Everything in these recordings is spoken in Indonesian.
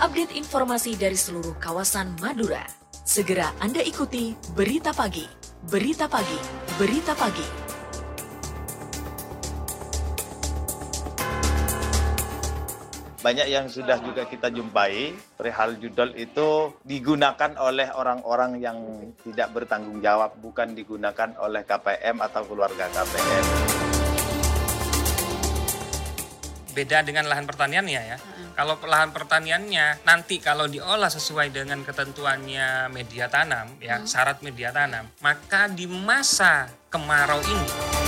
update informasi dari seluruh kawasan Madura. Segera Anda ikuti Berita Pagi, Berita Pagi, Berita Pagi. Banyak yang sudah juga kita jumpai, perihal judol itu digunakan oleh orang-orang yang tidak bertanggung jawab, bukan digunakan oleh KPM atau keluarga KPM. Beda dengan lahan pertaniannya ya. Kalau lahan pertaniannya nanti kalau diolah sesuai dengan ketentuannya media tanam ya, syarat media tanam, maka di masa kemarau ini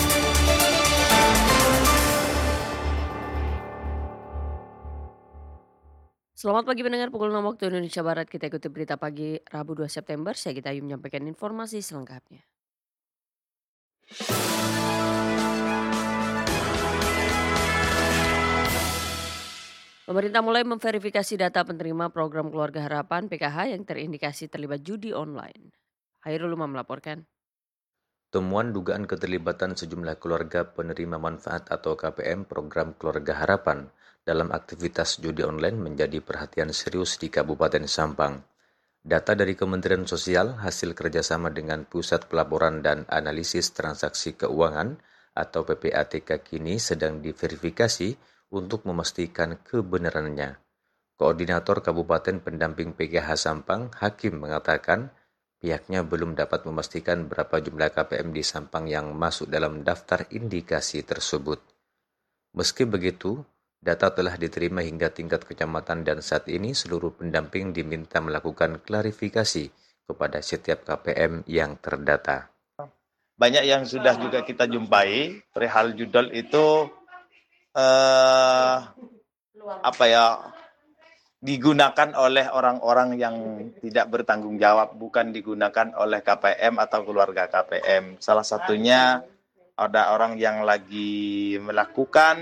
Selamat pagi pendengar, pukul 6 waktu Indonesia Barat kita ikuti berita pagi Rabu 2 September. Saya Gita Ayu menyampaikan informasi selengkapnya. Pemerintah mulai memverifikasi data penerima program Keluarga Harapan PKH yang terindikasi terlibat judi online. Hairul Umam melaporkan. Temuan dugaan keterlibatan sejumlah keluarga penerima manfaat atau KPM program Keluarga Harapan dalam aktivitas judi online menjadi perhatian serius di Kabupaten Sampang. Data dari Kementerian Sosial hasil kerjasama dengan Pusat Pelaporan dan Analisis Transaksi Keuangan atau PPATK kini sedang diverifikasi untuk memastikan kebenarannya. Koordinator Kabupaten Pendamping PKH Sampang, Hakim mengatakan, pihaknya belum dapat memastikan berapa jumlah KPM di Sampang yang masuk dalam daftar indikasi tersebut. Meski begitu, data telah diterima hingga tingkat kecamatan dan saat ini seluruh pendamping diminta melakukan klarifikasi kepada setiap KPM yang terdata. Banyak yang sudah juga kita jumpai, perihal judol itu digunakan oleh orang-orang yang tidak bertanggung jawab, bukan digunakan oleh KPM atau keluarga KPM. Salah satunya ada orang yang lagi melakukan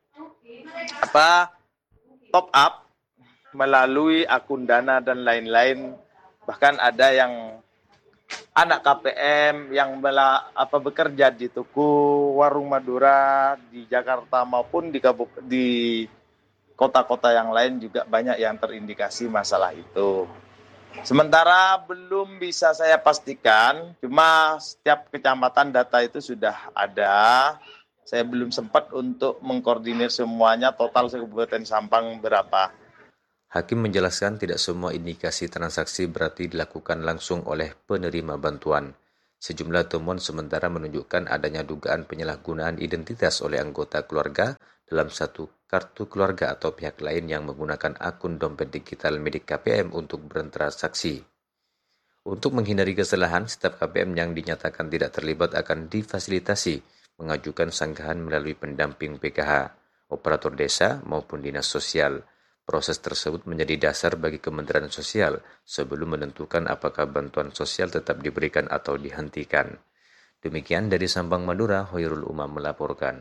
top up melalui akun Dana dan lain-lain. Bahkan ada yang anak KPM yang bekerja di toko warung Madura di Jakarta maupun di kota-kota yang lain juga banyak yang terindikasi masalah itu. Sementara belum bisa saya pastikan, cuma setiap kecamatan data itu sudah ada. Saya belum sempat untuk mengkoordinir semuanya, total Kabupaten Sampang berapa. Hakim menjelaskan tidak semua indikasi transaksi berarti dilakukan langsung oleh penerima bantuan. Sejumlah temuan sementara menunjukkan adanya dugaan penyalahgunaan identitas oleh anggota keluarga dalam satu kartu keluarga atau pihak lain yang menggunakan akun dompet digital milik KPM untuk bertransaksi. Untuk menghindari kesalahan, setiap KPM yang dinyatakan tidak terlibat akan difasilitasi mengajukan sanggahan melalui pendamping PKH, operator desa maupun dinas sosial. Proses tersebut menjadi dasar bagi Kementerian Sosial sebelum menentukan apakah bantuan sosial tetap diberikan atau dihentikan. Demikian dari Sampang, Madura, Hoirul Umam melaporkan.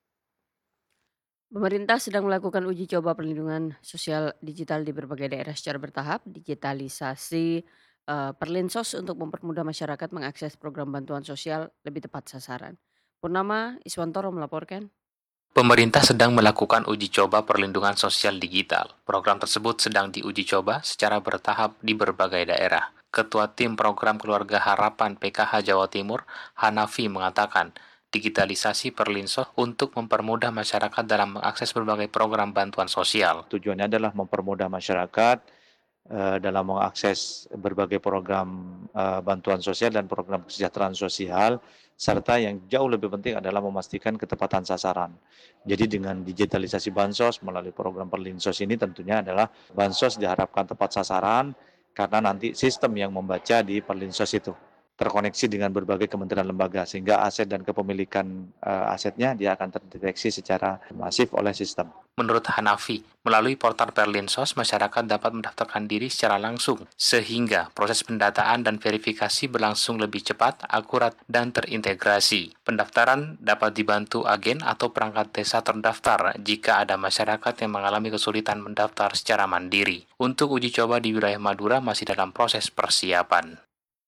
Pemerintah sedang melakukan uji coba perlindungan sosial digital di berbagai daerah secara bertahap. Digitalisasi Perlinsos untuk mempermudah masyarakat mengakses program bantuan sosial lebih tepat sasaran. Purnama Iswantoro melaporkan. Pemerintah sedang melakukan uji coba perlindungan sosial digital. Program tersebut sedang diuji coba secara bertahap di berbagai daerah. Ketua Tim Program Keluarga Harapan PKH Jawa Timur, Hanafi, mengatakan, digitalisasi Perlinsos untuk mempermudah masyarakat dalam mengakses berbagai program bantuan sosial. Tujuannya adalah mempermudah masyarakat dalam mengakses berbagai program bantuan sosial dan program kesejahteraan sosial, serta yang jauh lebih penting adalah memastikan ketepatan sasaran. Jadi dengan digitalisasi Bansos melalui program Perlinsos ini tentunya adalah Bansos diharapkan tepat sasaran karena nanti sistem yang membaca di Perlinsos itu terkoneksi dengan berbagai kementerian lembaga sehingga aset dan kepemilikan asetnya dia akan terdeteksi secara masif oleh sistem. Menurut Hanafi, melalui portal Perlinsos, masyarakat dapat mendaftarkan diri secara langsung, sehingga proses pendataan dan verifikasi berlangsung lebih cepat, akurat, dan terintegrasi. Pendaftaran dapat dibantu agen atau perangkat desa terdaftar jika ada masyarakat yang mengalami kesulitan mendaftar secara mandiri. Untuk uji coba di wilayah Madura masih dalam proses persiapan.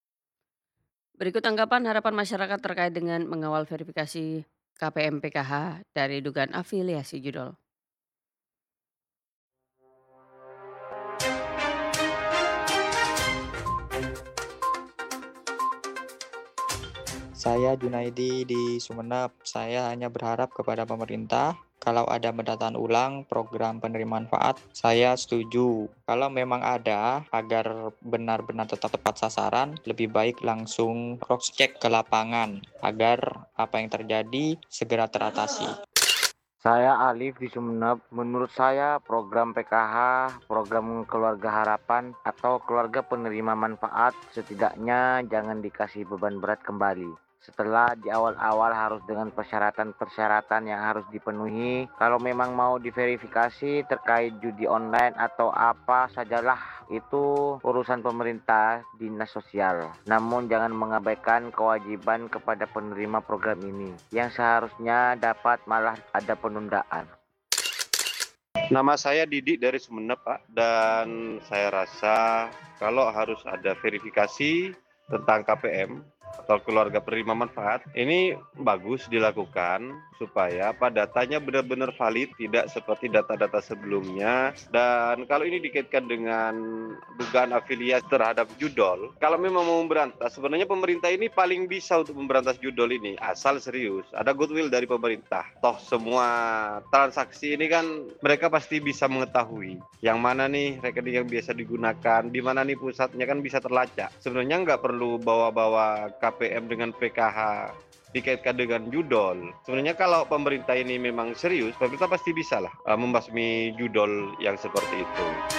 Berikut tanggapan harapan masyarakat terkait dengan mengawal verifikasi KPM PKH dari dugaan afiliasi judul. Saya Junaidi di Sumeneb. Saya hanya berharap kepada pemerintah kalau ada pendataan ulang program penerima manfaat, saya setuju. Kalau memang ada, agar benar-benar tetap tepat sasaran, lebih baik langsung cross check ke lapangan agar apa yang terjadi segera teratasi. Saya Alif di Sumeneb. Menurut saya program PKH, program Keluarga Harapan atau keluarga penerima manfaat setidaknya jangan dikasih beban berat kembali. Setelah di awal-awal harus dengan persyaratan-persyaratan yang harus dipenuhi. Kalau memang mau diverifikasi terkait judi online atau apa sajalah, itu urusan pemerintah, dinas sosial. Namun jangan mengabaikan kewajiban kepada penerima program ini, yang seharusnya dapat malah ada penundaan. Nama saya Didik dari Sumeneb, Pak, dan saya rasa kalau harus ada verifikasi tentang KPM atau keluarga penerima manfaat, ini bagus dilakukan supaya datanya benar-benar valid, tidak seperti data-data sebelumnya. Dan kalau ini dikaitkan dengan dugaan afiliasi terhadap judol, kalau memang mau memberantas, sebenarnya pemerintah ini paling bisa untuk memberantas judol ini, asal serius, ada goodwill dari pemerintah. Toh semua transaksi ini kan mereka pasti bisa mengetahui yang mana nih rekening yang biasa digunakan, di mana nih pusatnya kan bisa terlacak. Sebenarnya nggak perlu bawa-bawa KPM dengan PKH dikaitkan dengan judol. Sebenarnya kalau pemerintah ini memang serius, pemerintah pasti bisa lah membasmi judol yang seperti itu.